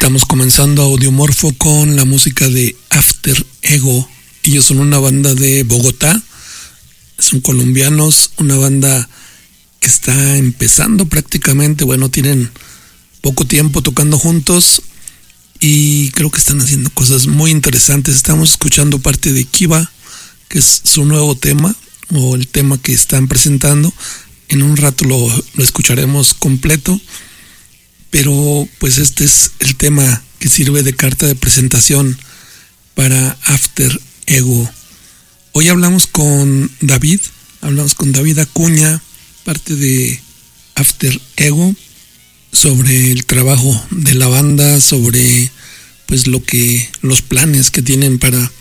Estamos comenzando Audiomorfo con la música de After Ego. Ellos son una banda de Bogotá, son colombianos, una banda que está empezando prácticamente, tienen poco tiempo tocando juntos y creo que están haciendo cosas muy interesantes. Estamos escuchando parte de Kiva, que es su nuevo tema o el tema que están presentando. En un rato lo escucharemos completo, pero pues este es el tema que sirve de carta de presentación para After Ego. Hoy hablamos con David Acuña, parte de After Ego, sobre el trabajo de la banda, sobre pues los planes que tienen para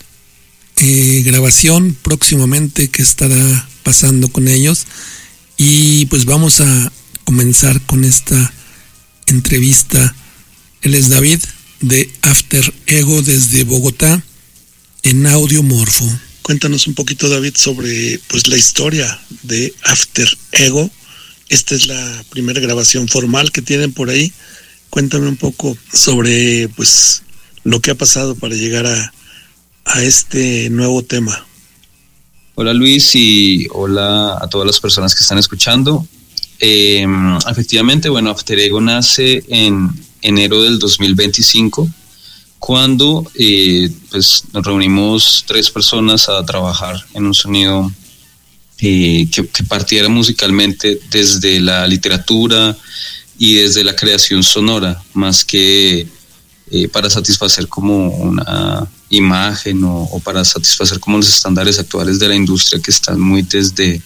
grabación próximamente, que estará pasando con ellos. Y pues vamos a comenzar con esta entrevista. Él es David de After Ego desde Bogotá en Audiomorfo. Cuéntanos un poquito, David, sobre pues la historia de After Ego. Esta es la primera grabación formal que tienen por ahí. Cuéntame un poco sobre pues lo que ha pasado para llegar a este nuevo tema. Hola Luis y hola a todas las personas que están escuchando. Efectivamente, After Ego nace en enero del 2025, cuando pues nos reunimos 3 personas a trabajar en un sonido que partiera musicalmente desde la literatura y desde la creación sonora, más que para satisfacer como una imagen o para satisfacer como los estándares actuales de la industria, que están muy desde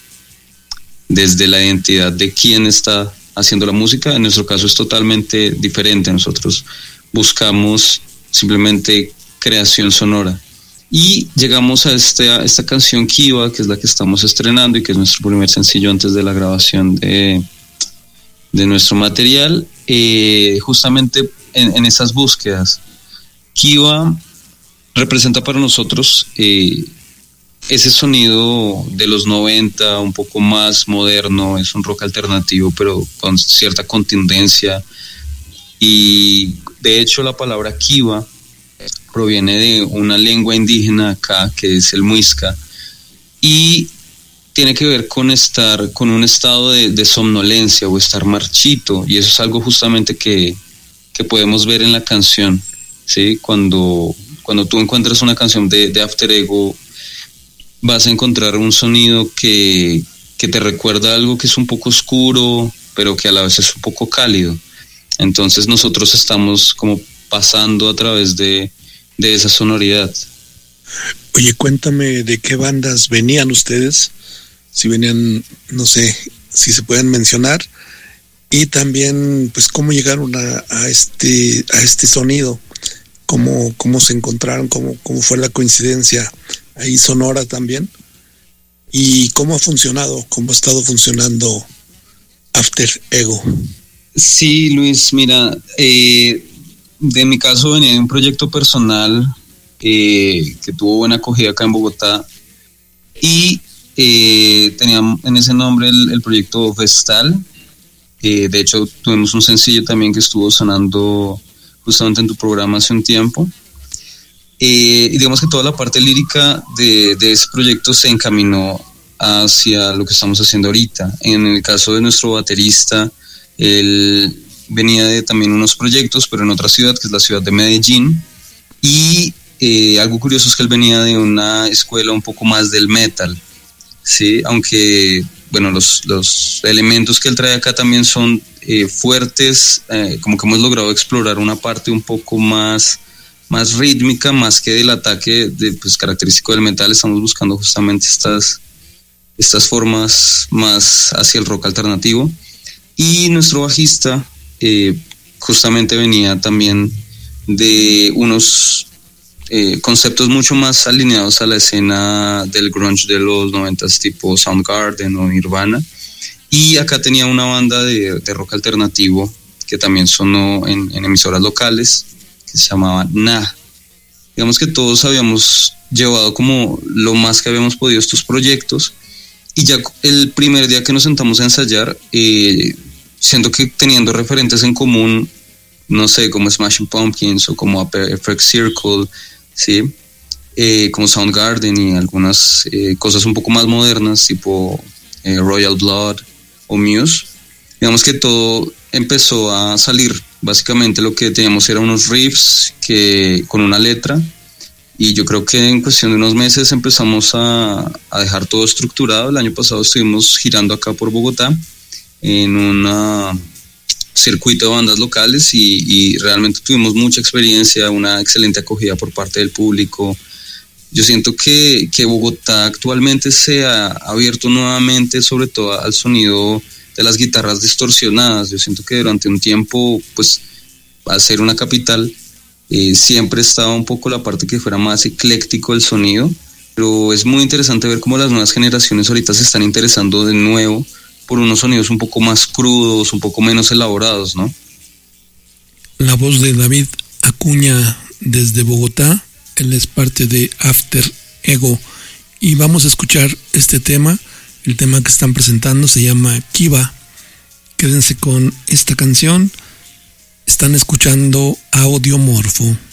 la identidad de quién está haciendo la música. En nuestro caso es totalmente diferente. Nosotros buscamos simplemente creación sonora y llegamos a esta canción Kiva, que es la que estamos estrenando y que es nuestro primer sencillo antes de la grabación de nuestro material, justamente en esas búsquedas. Kiva representa para nosotros ese sonido de los 90, un poco más moderno. Es un rock alternativo, pero con cierta contundencia. Y de hecho la palabra Kiva proviene de una lengua indígena acá, que es el muisca, y tiene que ver con estar con un estado de somnolencia o estar marchito, y eso es algo justamente que podemos ver en la canción, ¿sí? Cuando tú encuentras una canción de After Ego, vas a encontrar un sonido que te recuerda algo que es un poco oscuro, pero que a la vez es un poco cálido. Entonces nosotros estamos como pasando a través de esa sonoridad. Oye, cuéntame de qué bandas venían ustedes, si venían, no sé, si se pueden mencionar, y también pues cómo llegaron a este sonido, cómo se encontraron, cómo fue la coincidencia ahí sonora también, y cómo ha estado funcionando After Ego. Sí, Luis, mira, de mi caso venía de un proyecto personal que tuvo buena acogida acá en Bogotá, y tenía en ese nombre el proyecto Vestal. De hecho tuvimos un sencillo también que estuvo sonando justamente en tu programa hace un tiempo. Y digamos que toda la parte lírica de ese proyecto se encaminó hacia lo que estamos haciendo ahorita. En el caso de nuestro baterista, él venía de también unos proyectos, pero en otra ciudad, que es la ciudad de Medellín, y algo curioso es que él venía de una escuela un poco más del metal, ¿sí? Aunque los elementos que él trae acá también son fuertes, como que hemos logrado explorar una parte un poco más rítmica, más que del ataque característico del metal. Estamos buscando justamente estas formas más hacia el rock alternativo. Y nuestro bajista justamente venía también de unos conceptos mucho más alineados a la escena del grunge de los 90s, tipo Soundgarden o Nirvana. Y acá tenía una banda de rock alternativo que también sonó en emisoras locales, que se llamaba Na. Digamos que todos habíamos llevado como lo más que habíamos podido estos proyectos, y ya el primer día que nos sentamos a ensayar, siento que teniendo referentes en común no sé, como Smashing Pumpkins o como A Perfect Circle, ¿sí? Como Soundgarden y algunas cosas un poco más modernas, tipo Royal Blood o Muse. Digamos que todo empezó a salir. Básicamente lo que teníamos eran unos riffs con una letra, y yo creo que en cuestión de unos meses empezamos a dejar todo estructurado. El año pasado estuvimos girando acá por Bogotá en un circuito de bandas locales y realmente tuvimos mucha experiencia, una excelente acogida por parte del público. Yo siento que Bogotá actualmente se ha abierto nuevamente, sobre todo al sonido de las guitarras distorsionadas. Yo siento que durante un tiempo, pues, al ser una capital, siempre estaba un poco la parte que fuera más ecléctico el sonido, pero es muy interesante ver cómo las nuevas generaciones ahorita se están interesando de nuevo por unos sonidos un poco más crudos, un poco menos elaborados, ¿no? La voz de David Acuña desde Bogotá. Él es parte de After Ego y vamos a escuchar este tema. El tema que están presentando se llama Kiva. Quédense con esta canción. Están escuchando Audiomorfo.